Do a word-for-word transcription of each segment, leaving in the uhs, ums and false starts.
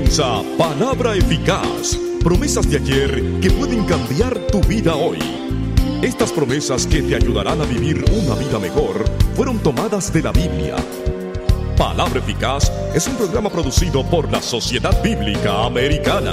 Comienza Palabra Eficaz, promesas de ayer que pueden cambiar tu vida hoy. Estas promesas que te ayudarán a vivir una vida mejor fueron tomadas de la Biblia. Palabra Eficaz es un programa producido por la Sociedad Bíblica Americana.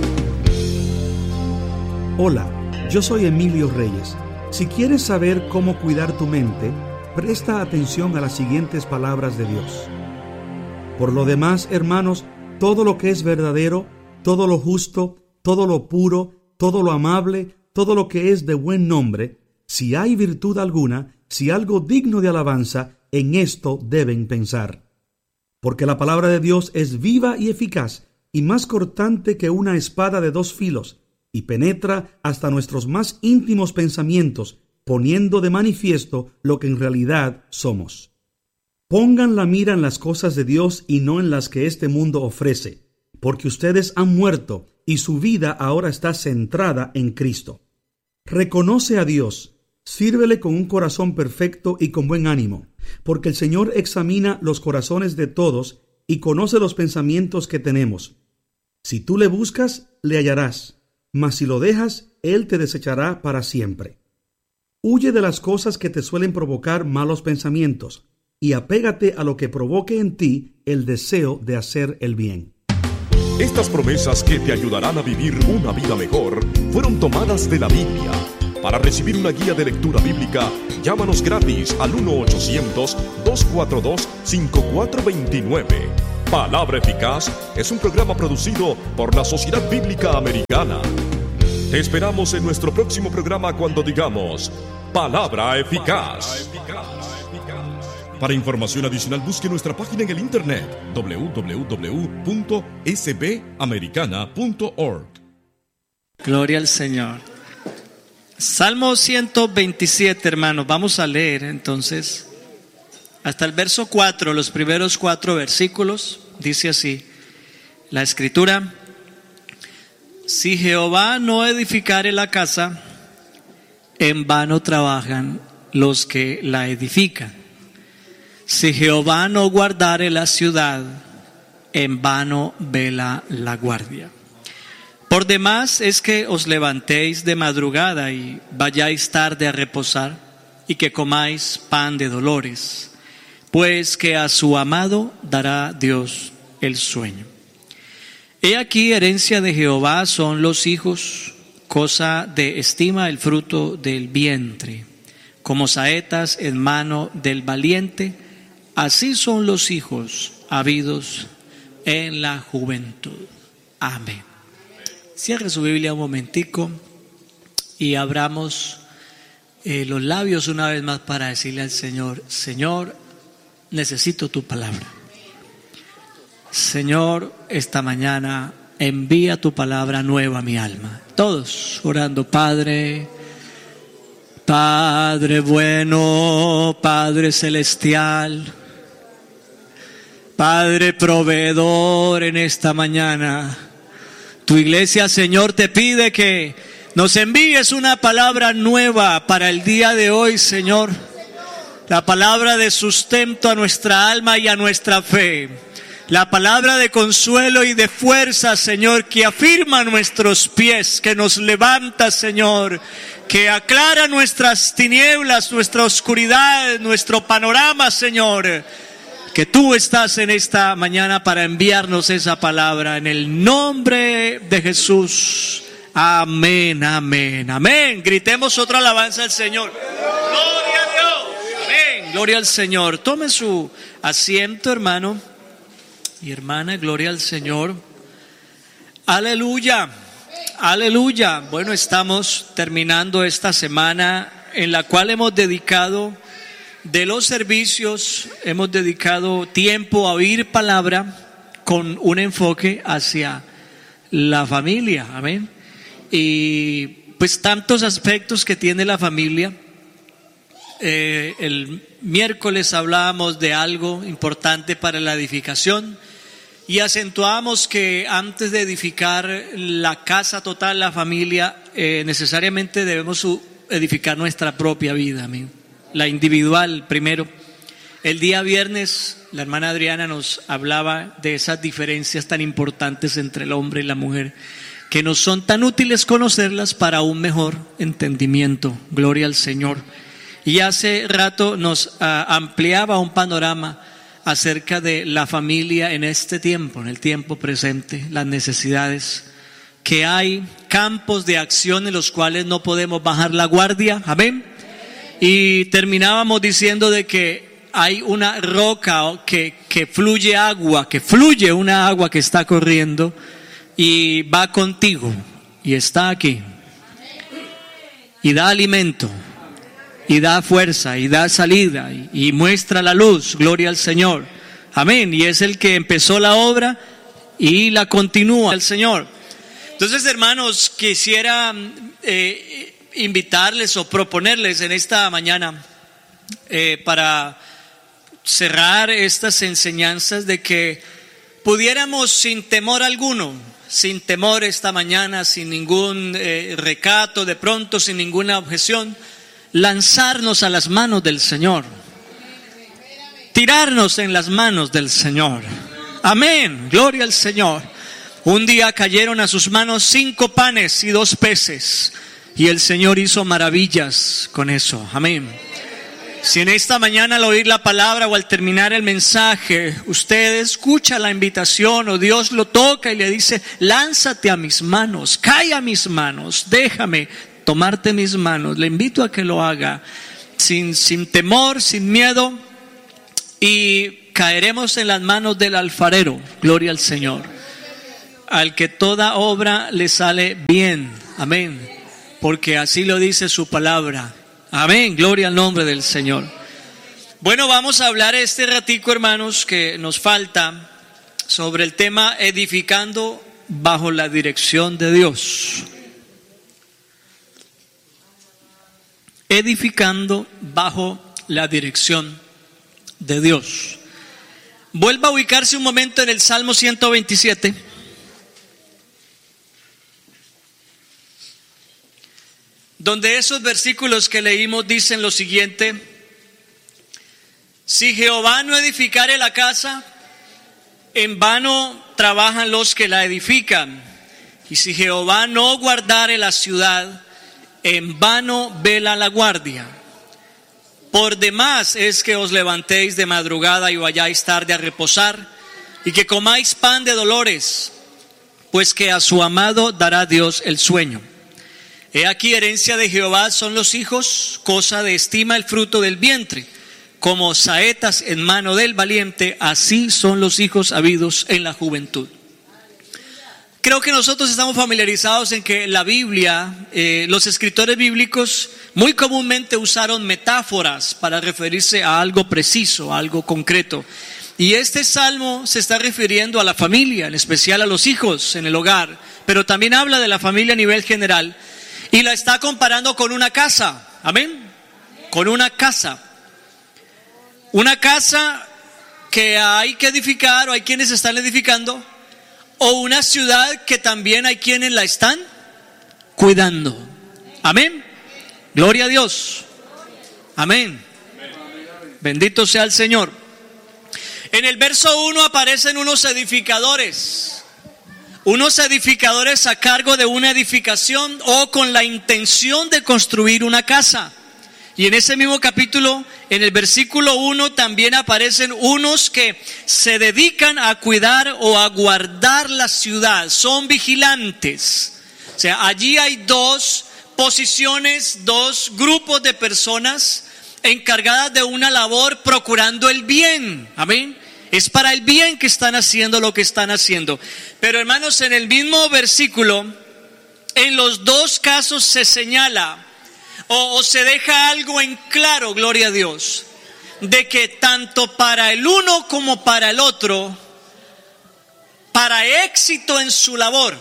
Hola, yo soy Emilio Reyes. Si quieres saber cómo cuidar tu mente, presta atención a las siguientes palabras de Dios. Por lo demás, hermanos, todo lo que es verdadero, todo lo justo, todo lo puro, todo lo amable, todo lo que es de buen nombre, si hay virtud alguna, si algo digno de alabanza, en esto deben pensar. Porque la palabra de Dios es viva y eficaz, y más cortante que una espada de dos filos, y penetra hasta nuestros más íntimos pensamientos, poniendo de manifiesto lo que en realidad somos. Pongan la mira en las cosas de Dios y no en las que este mundo ofrece, porque ustedes han muerto y su vida ahora está centrada en Cristo. Reconoce a Dios, sírvele con un corazón perfecto y con buen ánimo, porque el Señor examina los corazones de todos y conoce los pensamientos que tenemos. Si tú le buscas, le hallarás, mas si lo dejas, Él te desechará para siempre. Huye de las cosas que te suelen provocar malos pensamientos, y apégate a lo que provoque en ti el deseo de hacer el bien. Estas promesas que te ayudarán a vivir una vida mejor fueron tomadas de la Biblia. Para recibir una guía de lectura bíblica, llámanos gratis al uno ochocientos, dos cuatro dos, cinco cuatro dos nueve. Palabra Eficaz es un programa producido por la Sociedad Bíblica Americana. Te esperamos en nuestro próximo programa cuando digamos Palabra Eficaz. Para información adicional, busque nuestra página en el internet doble u doble u doble u punto s b americana punto org. Gloria al Señor. Salmo ciento veintisiete, hermanos. Vamos a leer entonces hasta el verso cuatro, los primeros cuatro versículos. Dice así la Escritura: Si Jehová no edificare la casa, en vano trabajan los que la edifican. Si Jehová no guardare la ciudad, en vano vela la guardia. Por demás es que os levantéis de madrugada y vayáis tarde a reposar, y que comáis pan de dolores, pues que a su amado dará Dios el sueño. He aquí, herencia de Jehová son los hijos, cosa de estima el fruto del vientre. Como saetas en mano del valiente, así son los hijos habidos en la juventud. Amén. Cierre su Biblia un momentico y abramos eh, los labios una vez más para decirle al Señor: Señor, necesito tu palabra. Señor, esta mañana envía tu palabra nueva a mi alma. Todos orando: Padre, Padre bueno, Padre celestial, Padre proveedor, en esta mañana tu iglesia, Señor, te pide que nos envíes una palabra nueva para el día de hoy, Señor. La palabra de sustento a nuestra alma y a nuestra fe. La palabra de consuelo y de fuerza, Señor, que afirma nuestros pies, que nos levanta, Señor, que aclara nuestras tinieblas, nuestra oscuridad, nuestro panorama, Señor. Que tú estás en esta mañana para enviarnos esa palabra en el nombre de Jesús. Amén, amén, amén. Gritemos otra alabanza al Señor. Gloria a Dios. Amén. Gloria al Señor. Tome su asiento, hermano y hermana. Gloria al Señor. Aleluya. Aleluya. Bueno, estamos terminando esta semana en la cual hemos dedicado de los servicios, hemos dedicado tiempo a oír palabra con un enfoque hacia la familia. Amén. Y pues tantos aspectos que tiene la familia. Eh, el miércoles hablábamos de algo importante para la edificación y acentuamos que antes de edificar la casa total, la familia, eh, necesariamente debemos edificar nuestra propia vida. Amén. La individual primero. El día viernes la hermana Adriana nos hablaba de esas diferencias tan importantes entre el hombre y la mujer, que nos son tan útiles conocerlas para un mejor entendimiento. Gloria al Señor. Y hace rato nos uh, ampliaba un panorama acerca de la familia en este tiempo, en el tiempo presente, las necesidades, que hay campos de acción en los cuales no podemos bajar la guardia. Amén. Y terminábamos diciendo de que hay una roca que, que fluye agua, que fluye una agua que está corriendo y va contigo y está aquí y da alimento y da fuerza y da salida y, y muestra la luz. Gloria al Señor. Amén. Y es el que empezó la obra y la continúa el Señor. Entonces, hermanos, quisiera eh, invitarles o proponerles en esta mañana eh, para cerrar estas enseñanzas, de que pudiéramos sin temor alguno, sin temor esta mañana, sin ningún eh, recato, de pronto sin ninguna objeción, lanzarnos a las manos del Señor, tirarnos en las manos del Señor. Amén, gloria al Señor. Un día cayeron a sus manos cinco panes y dos peces, y el Señor hizo maravillas con eso. Amén. Si en esta mañana al oír la palabra o al terminar el mensaje usted escucha la invitación o Dios lo toca y le dice: lánzate a mis manos, cae a mis manos, déjame tomarte mis manos, le invito a que lo haga sin, sin temor, sin miedo, y caeremos en las manos del alfarero. Gloria al Señor, al que toda obra le sale bien. Amén, porque así lo dice su palabra. Amén, gloria al nombre del Señor. Bueno, vamos a hablar este ratico, hermanos, que nos falta, sobre el tema edificando bajo la dirección de Dios. Edificando bajo la dirección de Dios. Vuelva a ubicarse un momento en el Salmo ciento veintisiete. Donde esos versículos que leímos dicen lo siguiente: si Jehová no edificare la casa, en vano trabajan los que la edifican. Y si Jehová no guardare la ciudad, en vano vela la guardia. Por demás es que os levantéis de madrugada y vayáis tarde a reposar, y que comáis pan de dolores, pues que a su amado dará Dios el sueño. He aquí, herencia de Jehová son los hijos, cosa de estima el fruto del vientre. Como saetas en mano del valiente, así son los hijos habidos en la juventud. Creo que nosotros estamos familiarizados en que la Biblia, eh, los escritores bíblicos muy comúnmente usaron metáforas para referirse a algo preciso, a algo concreto. Y este salmo se está refiriendo a la familia, en especial a los hijos en el hogar, pero también habla de la familia a nivel general. Y la está comparando con una casa. Amén. Con una casa. Una casa que hay que edificar, o hay quienes están edificando, o una ciudad que también hay quienes la están cuidando. Amén. Gloria a Dios. Amén. Bendito sea el Señor. En el verso uno aparecen unos edificadores. Unos edificadores a cargo de una edificación o con la intención de construir una casa. Y en ese mismo capítulo, en el versículo uno, también aparecen unos que se dedican a cuidar o a guardar la ciudad. Son vigilantes. O sea, allí hay dos posiciones, dos grupos de personas encargadas de una labor procurando el bien. Amén. Es para el bien que están haciendo lo que están haciendo. Pero, hermanos, en el mismo versículo, en los dos casos se señala o, o se deja algo en claro, gloria a Dios, de que tanto para el uno como para el otro, para éxito en su labor,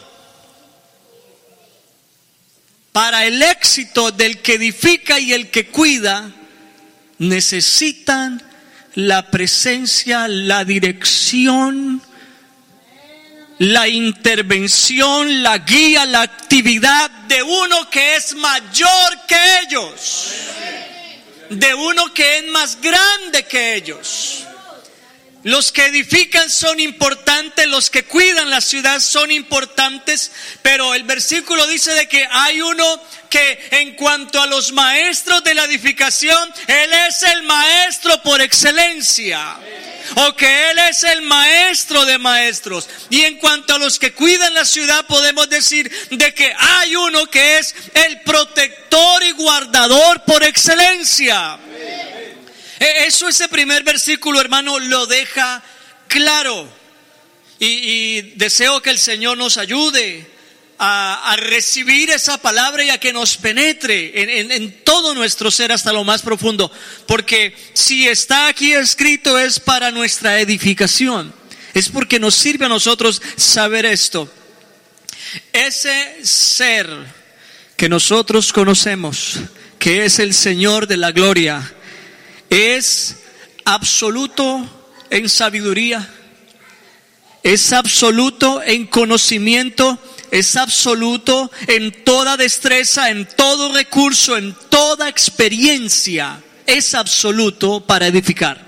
para el éxito del que edifica y el que cuida, necesitan la presencia, la dirección, la intervención, la guía, la actividad de uno que es mayor que ellos, de uno que es más grande que ellos. Los que edifican son importantes, los que cuidan la ciudad son importantes, pero el versículo dice de que hay uno que en cuanto a los maestros de la edificación, Él es el maestro por excelencia, o que Él es el maestro de maestros. Y en cuanto a los que cuidan la ciudad, podemos decir de que hay uno que es el protector y guardador por excelencia. Eso, ese primer versículo, hermano, lo deja claro. Y, y deseo que el Señor nos ayude a, a recibir esa palabra y a que nos penetre en, en, en todo nuestro ser hasta lo más profundo. Porque si está aquí escrito es para nuestra edificación. Es porque nos sirve a nosotros saber esto. Ese ser que nosotros conocemos, que es el Señor de la gloria, es absoluto en sabiduría, es absoluto en conocimiento, es absoluto en toda destreza, en todo recurso, en toda experiencia, es absoluto para edificar.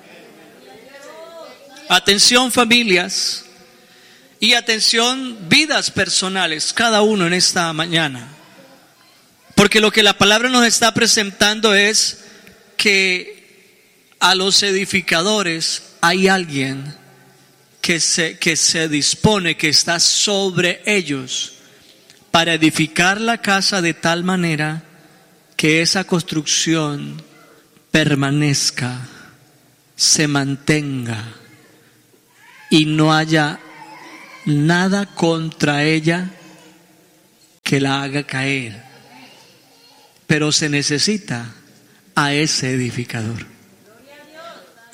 Atención, familias, y atención, vidas personales, cada uno en esta mañana, porque lo que la palabra nos está presentando es que a los edificadores hay alguien que se, que se dispone, que está sobre ellos para edificar la casa de tal manera que esa construcción permanezca, se mantenga y no haya nada contra ella que la haga caer. Pero se necesita a ese edificador.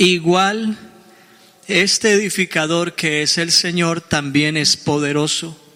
Igual, este edificador que es el Señor también es poderoso